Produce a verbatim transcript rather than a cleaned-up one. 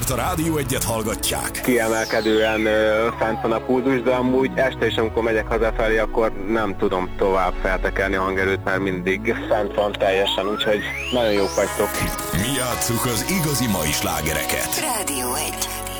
miért a Rádió Egyet hallgatják. Kiemelkedően ö, fent van a pulzus, de amúgy este is, amikor megyek hazafelé, akkor nem tudom tovább feltekerni a hangerőt, mert mindig fent van teljesen, úgyhogy nagyon jók vagytok. Mi játsszuk az igazi mai slágereket. Rádió egy.